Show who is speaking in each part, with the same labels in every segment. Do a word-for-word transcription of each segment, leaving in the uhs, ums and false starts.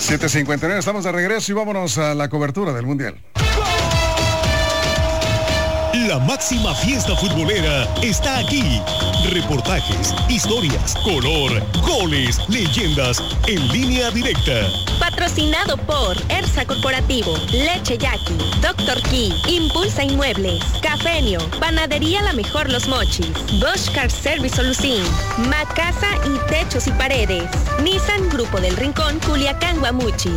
Speaker 1: siete cincuenta y nueve, estamos de regreso y vámonos a la cobertura del Mundial.
Speaker 2: La máxima fiesta futbolera está aquí. Reportajes, historias, color, goles, leyendas, en línea directa.
Speaker 3: Patrocinado por Ersa Corporativo, Leche Yaqui, Doctor Key, Impulsa Inmuebles, Cafenio, Panadería La Mejor Los Mochis, Bosch Car Service Solucín, Macasa y Techos y Paredes, Nissan Grupo del Rincón, Culiacán, Guamuchi.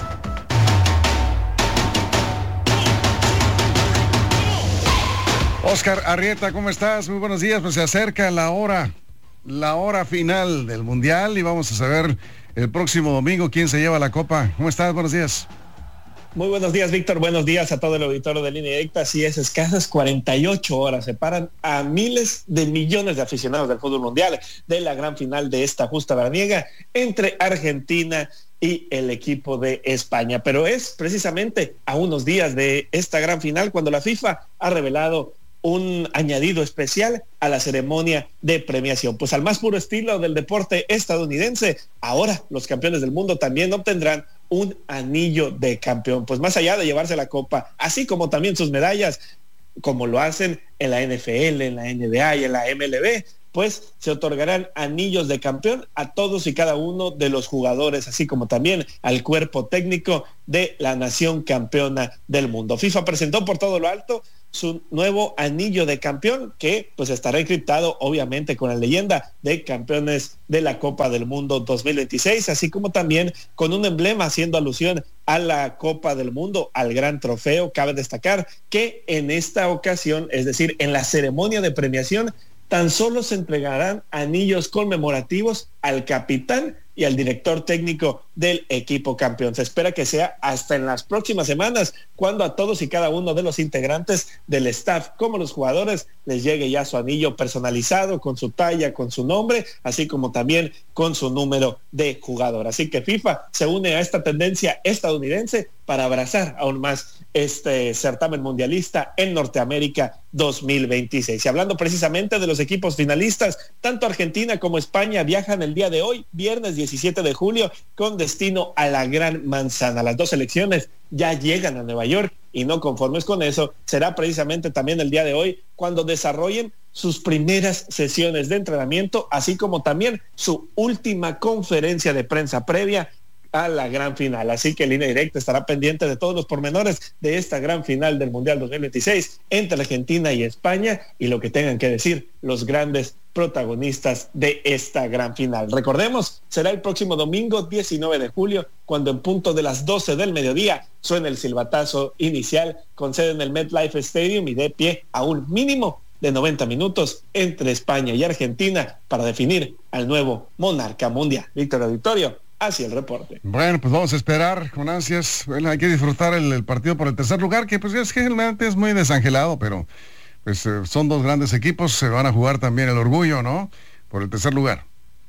Speaker 1: Oscar Arrieta, ¿cómo estás? Muy buenos días. Pues se acerca la hora, la hora final del Mundial y vamos a saber el próximo domingo quién se lleva la copa. ¿Cómo estás? Buenos días.
Speaker 4: Muy buenos días, Víctor. Buenos días a todo el auditorio de Línea Directa. Así es, escasas cuarenta y ocho horas separan a miles de millones de aficionados del fútbol mundial de la gran final de esta justa veraniega entre Argentina y el equipo de España. Pero es precisamente a unos días de esta gran final cuando la FIFA ha revelado un añadido especial a la ceremonia de premiación. Pues al más puro estilo del deporte estadounidense, ahora los campeones del mundo también obtendrán un anillo de campeón. Pues más allá de llevarse la copa, así como también sus medallas, como lo hacen en la N F L, en la N B A y en la M L B, pues se otorgarán anillos de campeón a todos y cada uno de los jugadores, así como también al cuerpo técnico de la nación campeona del mundo. FIFA presentó por todo lo alto su nuevo anillo de campeón, que pues estará encriptado obviamente con la leyenda de campeones de la Copa del Mundo dos mil veintiséis, así como también con un emblema haciendo alusión a la Copa del Mundo, al gran trofeo. Cabe destacar que en esta ocasión, es decir, en la ceremonia de premiación, tan solo se entregarán anillos conmemorativos al capitán y al director técnico del equipo campeón. Se espera que sea hasta en las próximas semanas cuando a todos y cada uno de los integrantes del staff, como los jugadores, les llegue ya su anillo personalizado con su talla, con su nombre, así como también con su número de jugador. Así que FIFA se une a esta tendencia estadounidense para abrazar aún más este certamen mundialista en Norteamérica dos mil veintiséis. Y hablando precisamente de los equipos finalistas, tanto Argentina como España viajan el día de hoy, viernes diecisiete de julio, con destino a la Gran Manzana. Las dos selecciones ya llegan a Nueva York y no conformes con eso, será precisamente también el día de hoy cuando desarrollen sus primeras sesiones de entrenamiento, así como también su última conferencia de prensa previa a la gran final. Así que Línea Directa estará pendiente de todos los pormenores de esta gran final del Mundial dos mil veintiséis entre Argentina y España y lo que tengan que decir los grandes protagonistas de esta gran final. Recordemos, será el próximo domingo diecinueve de julio cuando en punto de las doce del mediodía suene el silbatazo inicial con sede en el MetLife Stadium y de pie a un mínimo de noventa minutos entre España y Argentina para definir al nuevo monarca mundial. Víctor Auditorio, hacia el reporte.
Speaker 1: Bueno, pues vamos a esperar con ansias. Bueno, hay que disfrutar el, el partido por el tercer lugar, que pues es que generalmente es muy desangelado, pero pues eh, son dos grandes equipos, se van a jugar también el orgullo, ¿no? Por el tercer lugar.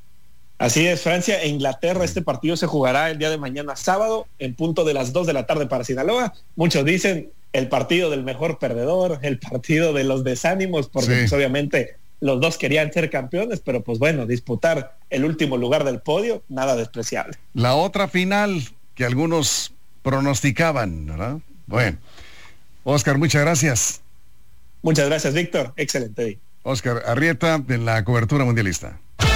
Speaker 4: Así es, Francia e Inglaterra, este partido se jugará el día de mañana sábado, en punto de las dos de la tarde para Sinaloa. Muchos dicen el partido del mejor perdedor, el partido de los desánimos, porque sí, pues obviamente los dos querían ser campeones, pero pues bueno, disputar el último lugar del podio, nada despreciable.
Speaker 1: La otra final que algunos pronosticaban, ¿verdad? Bueno, Oscar, muchas gracias.
Speaker 4: Muchas gracias, Víctor. Excelente día.
Speaker 1: Oscar Arrieta, de la cobertura mundialista.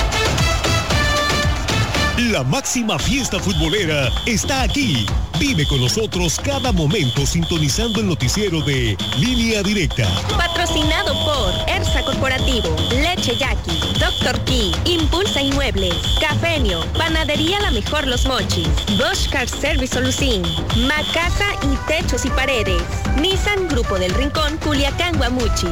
Speaker 2: La máxima fiesta futbolera está aquí. Vive con nosotros cada momento sintonizando el noticiero de Línea Directa.
Speaker 3: Patrocinado por Ersa Corporativo, Leche Yaqui, Doctor Key, Impulsa Inmuebles, Cafenio, Panadería La Mejor Los Mochis, Bosch Car Service Solucín, Macasa y Techos y Paredes, Nissan Grupo del Rincón, Culiacán, Guamuchi.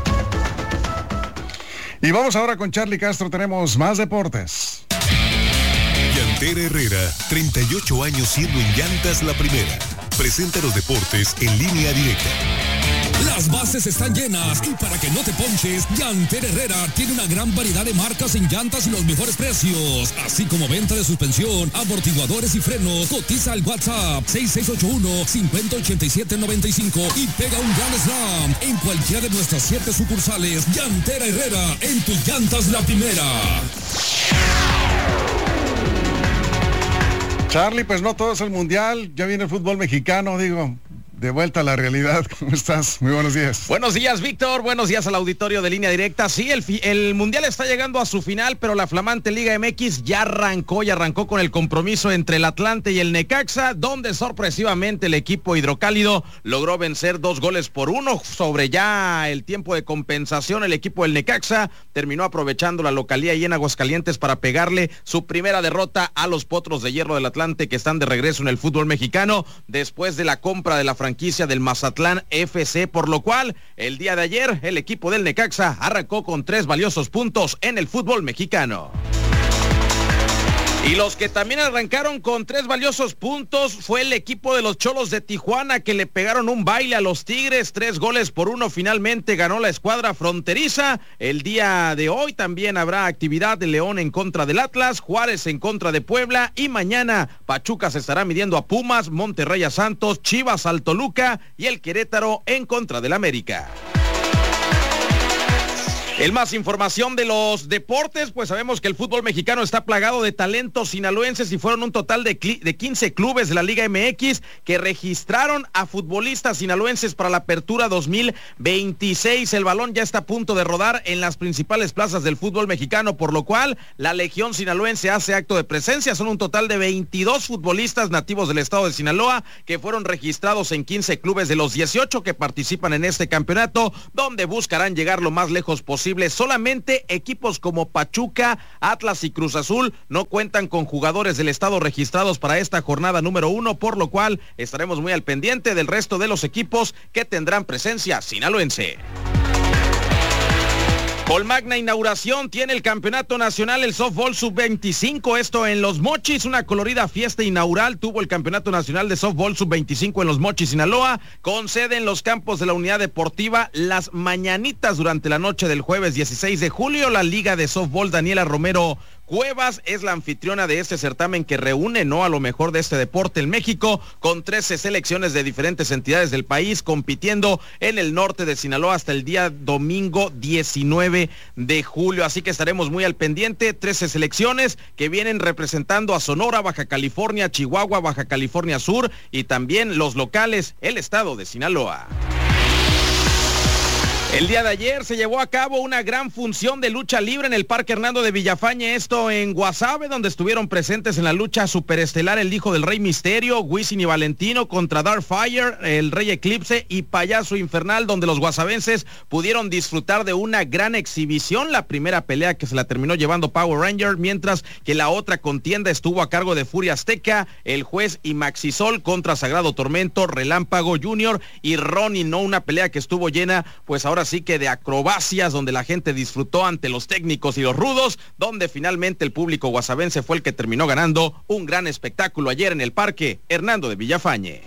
Speaker 1: Y vamos ahora con Charlie Castro, tenemos más deportes.
Speaker 2: Llantera Herrera, treinta y ocho años siendo en llantas la primera. Presenta los deportes en Línea Directa.
Speaker 5: Las bases están llenas y para que no te ponches, Llantera Herrera tiene una gran variedad de marcas en llantas y los mejores precios, así como venta de suspensión, amortiguadores y frenos. Cotiza al WhatsApp seis seis ocho uno, cinco cero ocho siete nueve cinco y pega un gran slam en cualquiera de nuestras siete sucursales. Llantera Herrera, en tus llantas la primera.
Speaker 1: Charlie, pues no todo es el mundial, ya viene el fútbol mexicano, digo, de vuelta a la realidad. ¿Cómo estás? Muy buenos días.
Speaker 6: Buenos días, Víctor. Buenos días al auditorio de Línea Directa. Sí, el, fi- el mundial está llegando a su final, pero la flamante Liga M X ya arrancó, ya arrancó con el compromiso entre el Atlante y el Necaxa, donde sorpresivamente el equipo hidrocálido logró vencer dos goles por uno sobre ya el tiempo de compensación. El equipo del Necaxa terminó aprovechando la localía ahí en Aguascalientes para pegarle su primera derrota a los Potros de Hierro del Atlante, que están de regreso en el fútbol mexicano después de la compra de la franquicia del Mazatlán F C, por lo cual el día de ayer el equipo del Necaxa arrancó con tres valiosos puntos en el fútbol mexicano. Y los que también arrancaron con tres valiosos puntos fue el equipo de los Cholos de Tijuana, que le pegaron un baile a los Tigres, tres goles por uno. Finalmente ganó la escuadra fronteriza. El día de hoy también habrá actividad de León en contra del Atlas, Juárez en contra de Puebla, y mañana Pachuca se estará midiendo a Pumas, Monterrey a Santos, Chivas al Toluca y el Querétaro en contra del América. El más información de los deportes, pues sabemos que el fútbol mexicano está plagado de talentos sinaloenses y fueron un total de, de quince clubes de la Liga M X que registraron a futbolistas sinaloenses para la apertura dos mil veintiséis. El balón ya está a punto de rodar en las principales plazas del fútbol mexicano, por lo cual la Legión Sinaloense hace acto de presencia. Son un total de veintidós futbolistas nativos del estado de Sinaloa que fueron registrados en quince clubes de los dieciocho que participan en este campeonato, donde buscarán llegar lo más lejos posible. Solamente equipos como Pachuca, Atlas y Cruz Azul no cuentan con jugadores del estado registrados para esta jornada número uno, por lo cual estaremos muy al pendiente del resto de los equipos que tendrán presencia sinaloense. Con magna inauguración tiene el campeonato nacional el softball sub veinticinco, esto en Los Mochis, una colorida fiesta inaugural tuvo el campeonato nacional de softball sub veinticinco en Los Mochis, Sinaloa, con sede en los campos de la unidad deportiva Las Mañanitas durante la noche del jueves dieciséis de julio. La Liga de Softball Daniela Romero Cuevas es la anfitriona de este certamen que reúne, ¿no?, a lo mejor de este deporte en México, con trece selecciones de diferentes entidades del país compitiendo en el norte de Sinaloa hasta el día domingo diecinueve de julio. Así que estaremos muy al pendiente. trece selecciones que vienen representando a Sonora, Baja California, Chihuahua, Baja California Sur y también los locales, el estado de Sinaloa. El día de ayer se llevó a cabo una gran función de lucha libre en el Parque Hernando de Villafañe, esto en Guasave, donde estuvieron presentes en la lucha superestelar el hijo del Rey Misterio, Wisin y Valentino contra Darkfire, el Rey Eclipse y Payaso Infernal, donde los guasavenses pudieron disfrutar de una gran exhibición. La primera pelea que se la terminó llevando Power Ranger, mientras que la otra contienda estuvo a cargo de Furia Azteca, El Juez y Maxisol contra Sagrado Tormento, Relámpago Junior y Ronnie, no una pelea que estuvo llena, pues ahora así que de acrobacias, donde la gente disfrutó ante los técnicos y los rudos, donde finalmente el público guasavense fue el que terminó ganando un gran espectáculo ayer en el Parque Hernando de Villafañe.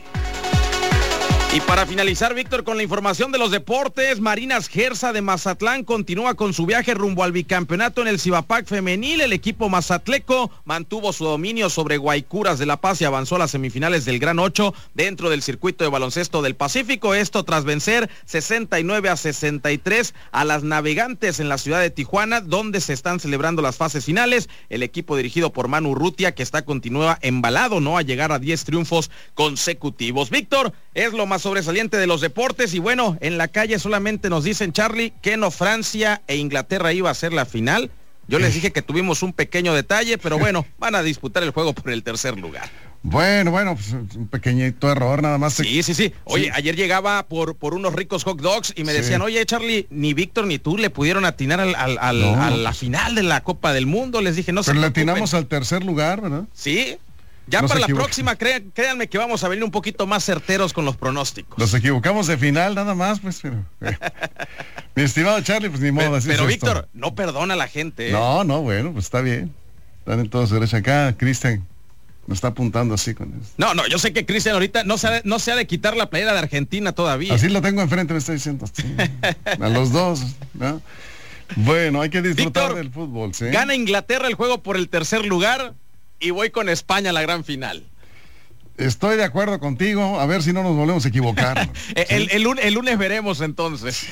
Speaker 6: Y para finalizar, Víctor, con la información de los deportes, Marinas Gersa de Mazatlán continúa con su viaje rumbo al bicampeonato en el Cibapac femenil. El equipo mazatleco mantuvo su dominio sobre Guaycuras de La Paz y avanzó a las semifinales del Gran ocho dentro del circuito de baloncesto del Pacífico. Esto tras vencer sesenta y nueve a sesenta y tres a las Navegantes en la ciudad de Tijuana, donde se están celebrando las fases finales. El equipo dirigido por Manu Urrutia, que está continúa embalado, ¿no?, a llegar a diez triunfos consecutivos. Víctor, es lo más sobresaliente de los deportes. Y bueno, en la calle solamente nos dicen, Charlie, que no Francia e Inglaterra iba a ser la final. Yo les dije que tuvimos un pequeño detalle, pero bueno, van a disputar el juego por el tercer lugar.
Speaker 1: Bueno, bueno, pues un pequeñito error nada más.
Speaker 6: Sí, sí, sí. Oye,
Speaker 1: sí.
Speaker 6: Ayer llegaba por, por unos ricos hot dogs y me sí. decían, oye, Charlie, ni Víctor ni tú le pudieron atinar al, al, al, no. a la final de la Copa del Mundo. Les dije, no se
Speaker 1: Pero le
Speaker 6: preocupen.
Speaker 1: atinamos al tercer lugar, ¿verdad?
Speaker 6: Sí. Ya
Speaker 1: Nos
Speaker 6: para la
Speaker 1: equivoca.
Speaker 6: próxima, créan, créanme que vamos a venir un poquito más certeros con los pronósticos.
Speaker 1: Nos equivocamos de final nada más, pues, pero... Eh. Mi estimado Charlie, pues ni modo.
Speaker 6: Pero,
Speaker 1: así
Speaker 6: pero
Speaker 1: es
Speaker 6: Víctor,
Speaker 1: esto.
Speaker 6: no perdona a la gente. ¿eh?
Speaker 1: No, no, bueno, pues está bien. Están en todos derechos acá, Cristian. Nos está apuntando así con eso.
Speaker 6: No, no, yo sé que Cristian ahorita no se, ha de, no se ha de quitar la playera de Argentina todavía.
Speaker 1: Así lo tengo enfrente, me está diciendo. Sí. A los dos, ¿no? Bueno, hay que disfrutar Víctor, del fútbol, ¿sí?
Speaker 6: Gana Inglaterra el juego por el tercer lugar y voy con España a la gran final.
Speaker 1: Estoy de acuerdo contigo, a ver si no nos volvemos a equivocar. ¿Sí?
Speaker 6: el, el, el lunes veremos entonces.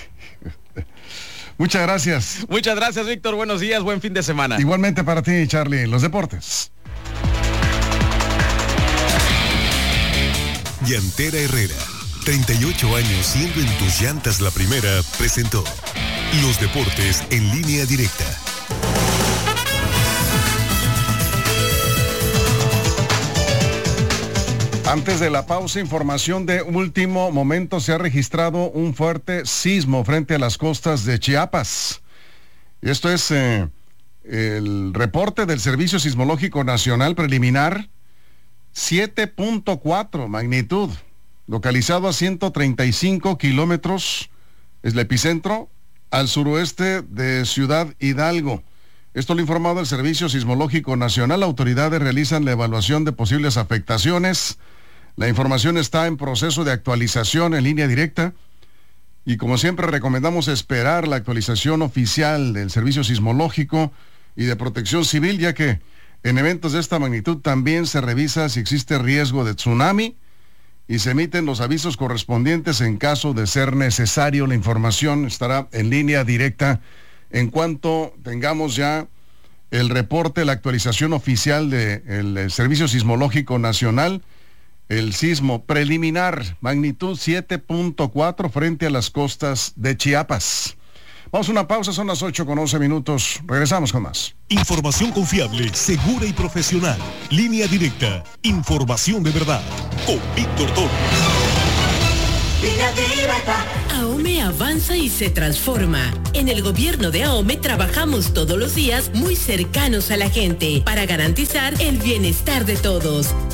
Speaker 1: Muchas gracias.
Speaker 6: Muchas gracias, Víctor. Buenos días, buen fin de semana.
Speaker 1: Igualmente para ti, Charlie. Los deportes.
Speaker 2: Llantera Herrera, treinta y ocho años siendo en tus llantas la primera, presentó Los Deportes en Línea Directa.
Speaker 1: Antes de la pausa, información de último momento. Se ha registrado un fuerte sismo frente a las costas de Chiapas. Y esto es eh, el reporte del Servicio Sismológico Nacional preliminar. siete punto cuatro magnitud, localizado a ciento treinta y cinco kilómetros, es el epicentro, al suroeste de Ciudad Hidalgo. Esto lo ha informado el Servicio Sismológico Nacional. Autoridades realizan la evaluación de posibles afectaciones. La información está en proceso de actualización en Línea Directa. Y como siempre recomendamos esperar la actualización oficial del Servicio Sismológico y de Protección Civil, ya que en eventos de esta magnitud también se revisa si existe riesgo de tsunami y se emiten los avisos correspondientes en caso de ser necesario. La información estará en Línea Directa en cuanto tengamos ya el reporte, la actualización oficial del Servicio Sismológico Nacional. El sismo preliminar, magnitud siete punto cuatro frente a las costas de Chiapas. Vamos a una pausa, son las ocho con once minutos. Regresamos con más.
Speaker 2: Información confiable, segura y profesional. Línea Directa. Información de verdad. Con Víctor Torres.
Speaker 7: AOME avanza y se transforma. En el gobierno de AOME trabajamos todos los días muy cercanos a la gente para garantizar el bienestar de todos.